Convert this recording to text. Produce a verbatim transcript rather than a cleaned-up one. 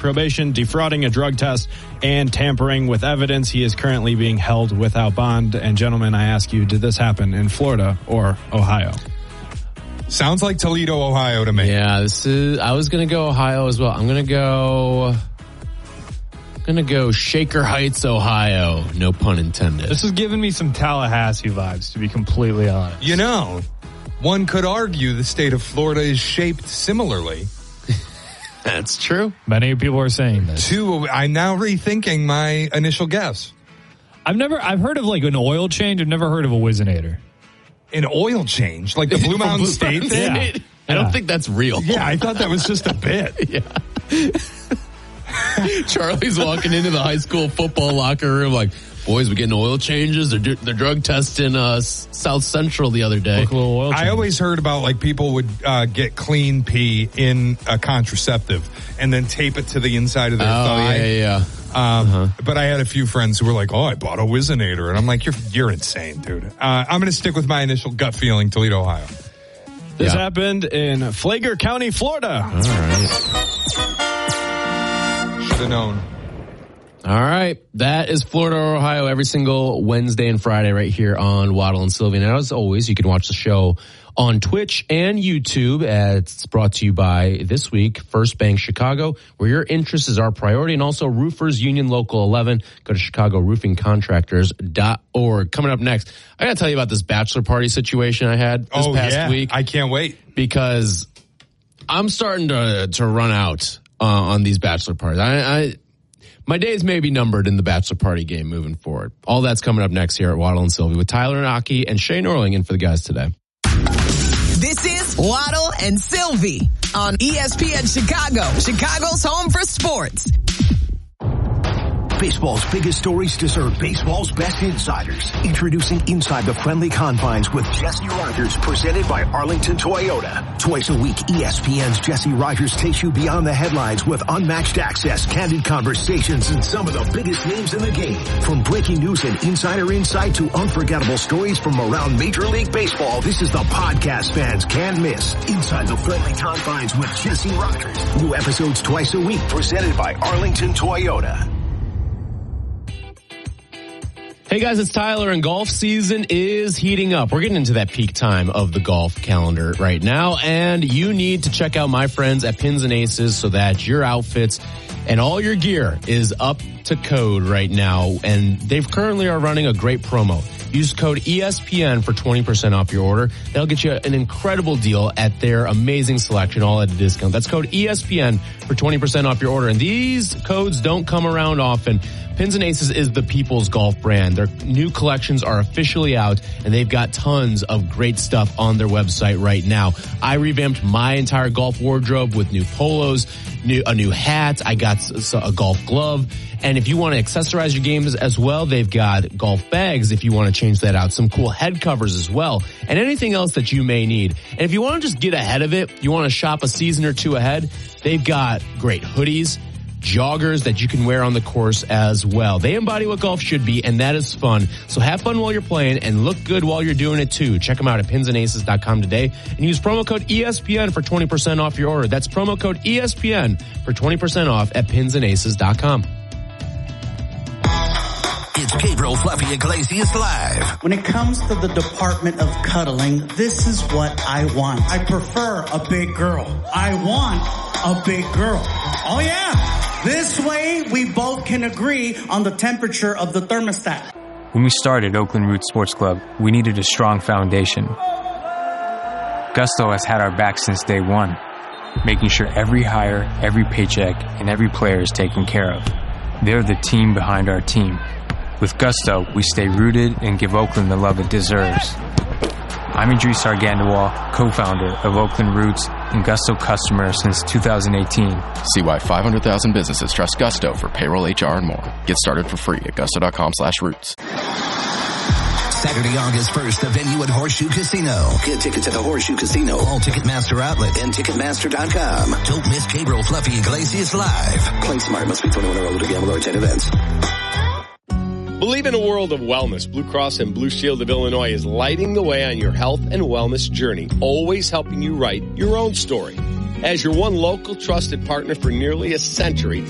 probation, defrauding a drug test, and tampering with evidence. He is currently being held without bond. And gentlemen, I ask you, did this happen in Florida or Ohio? Sounds like Toledo, Ohio to me. Yeah, this is. I was going to go Ohio as well. I'm going to go... I'm going to go Shaker Heights, Ohio. No pun intended. This is giving me some Tallahassee vibes, to be completely honest. You know, one could argue the state of Florida is shaped similarly. That's true. Many people are saying this. Two, I'm now rethinking my initial guess. I've never, I've heard of like an oil change. I've never heard of a Whizzinator. An oil change? Like the Blue Mountain State thing? Yeah. I don't Yeah. think that's real. Yeah, I thought that was just a bit. Yeah. Charlie's walking into the high school football locker room like, boys, we getting oil changes. They're, do- they're drug testing uh, South Central the other day. Look, a little oil I change. always heard about like people would uh, get clean pee in a contraceptive and then tape it to the inside of their Oh, thigh. yeah, yeah, yeah. Um, Uh-huh. But I had a few friends who were like, "Oh, I bought a Whizzinator," and I'm like, "You're you're insane, dude." Uh, I'm going to stick with my initial gut feeling, Toledo, Ohio. This Yeah. happened in Flagler County, Florida. All right. Should have known. All right. That is Florida or Ohio every single Wednesday and Friday right here on Waddle and Sylvie. And as always, you can watch the show on Twitch and YouTube. It's brought to you by, this week, First Bank Chicago, where your interest is our priority, and also Roofers Union Local eleven. Go to chicago roofing contractors dot org. Coming up next, I got to tell you about this bachelor party situation I had this oh, past yeah. week. I can't wait. Because I'm starting to to run out uh, on these bachelor parties. I, I My days may be numbered in the bachelor party game moving forward. All that's coming up next here at Waddle and Sylvie with Tyler Naki and Shane Orling in for the guys today. This is Waddle and Sylvie on E S P N Chicago, Chicago's home for sports. Baseball's biggest stories deserve baseball's best insiders. Introducing Inside the Friendly Confines with Jesse Rogers, presented by Arlington Toyota. Twice a week, E S P N's Jesse Rogers takes you beyond the headlines with unmatched access, candid conversations, and some of the biggest names in the game. From breaking news and insider insight to unforgettable stories from around Major League Baseball, this is the podcast fans can't miss. Inside the Friendly Confines with Jesse Rogers. New episodes twice a week, presented by Arlington Toyota. Hey guys, it's Tyler, and golf season is heating up. We're getting into that peak time of the golf calendar right now, and you need to check out my friends at Pins and Aces so that your outfits and all your gear is up to code right now. And they currently are running a great promo. Use code E S P N for twenty percent off your order. That'll get you an incredible deal at their amazing selection, all at a discount. That's code E S P N for twenty percent off your order. And these codes don't come around often. Pins and Aces is the people's golf brand. Their new collections are officially out, and they've got tons of great stuff on their website right now. I revamped my entire golf wardrobe with new polos, new, a new hat. I got a golf glove. And if you want to accessorize your games as well, they've got golf bags if you want to change that out. Some cool head covers as well, and anything else that you may need. And if you want to just get ahead of it, you want to shop a season or two ahead, they've got great hoodies, joggers that you can wear on the course as well. They embody what golf should be, and that is fun. So have fun while you're playing and look good while you're doing it too. Check them out at pins and aces dot com today and use promo code E S P N for twenty percent off your order. That's promo code E S P N for twenty percent off at pins and aces dot com. It's Gabriel Fluffy Iglesias Live. When it comes to the department of cuddling, this is what I want. I prefer a big girl. I want a big girl. Oh yeah. This way we both can agree on the temperature of the thermostat. When we started Oakland Roots Sports Club, we needed a strong foundation. Gusto has had our back since day one, making sure every hire, every paycheck, and every player is taken care of. They're the team behind our team. With Gusto, we stay rooted and give Oakland the love it deserves. I'm Idris Argandawal, co-founder of Oakland Roots and Gusto customer since two thousand eighteen. See why five hundred thousand businesses trust Gusto for payroll, H R, and more. Get started for free at gusto.com slash roots. Saturday, August first, the venue at Horseshoe Casino. Get tickets at the Horseshoe Casino, all Ticketmaster outlets, and Ticketmaster dot com. Don't miss Gabriel Fluffy Iglesias Live. Play smart. Must be twenty-one or older to gamble or attend events. Believe in a world of wellness. Blue Cross and Blue Shield of Illinois is lighting the way on your health and wellness journey, always helping you write your own story. As your one local trusted partner for nearly a century,